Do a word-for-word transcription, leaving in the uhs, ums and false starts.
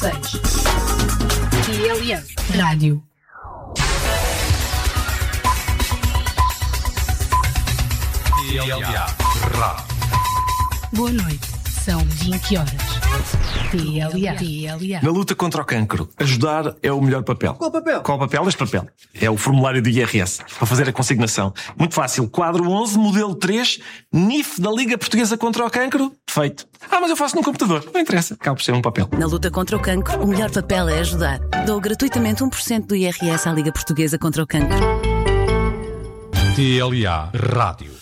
seis. T L A Rádio. T L A Rádio. Boa noite. São vinte horas. T L A. T L A. Na luta contra o cancro, ajudar é o melhor papel. Qual papel? Qual papel? Este papel. É o formulário do I R S, para fazer a consignação. Muito fácil. Quadro onze, modelo três, N I F da Liga Portuguesa contra o Cancro. Feito. Ah, mas eu faço no computador. Não interessa. Acaba por ser um papel. Na luta contra o cancro, o melhor papel é ajudar. Dou gratuitamente um por cento do I R S à Liga Portuguesa contra o Cancro. T L A Rádio.